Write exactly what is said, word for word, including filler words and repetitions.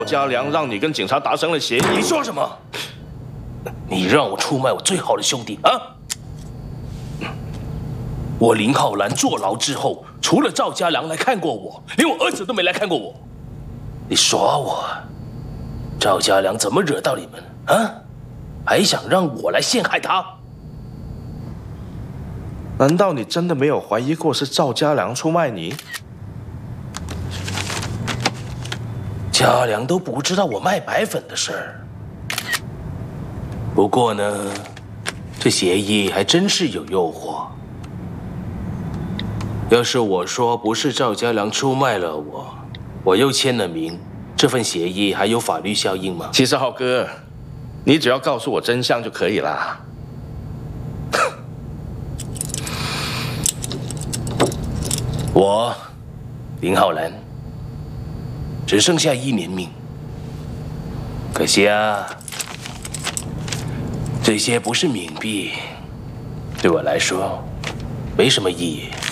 家良让你跟警察达成了协议。 你说什么？你让我出卖我最好的兄弟啊！我林浩然坐牢之后，除了赵家良来看过我，连我儿子都没来看过我。你耍我？赵家良怎么惹到你们啊？还想让我来陷害他？ 难道你真的没有怀疑过是赵家良出卖你？ 家良都不知道我卖白粉的事儿。不过呢，这协议还真是有诱惑。要是我说不是赵家良出卖了我，我又签了名，这份协议还有法律效应吗？ 其实浩哥，你只要告诉我真相就可以啦。 我林浩然只剩下一年命，可惜啊，这些不是冥币，对我来说没什么意义。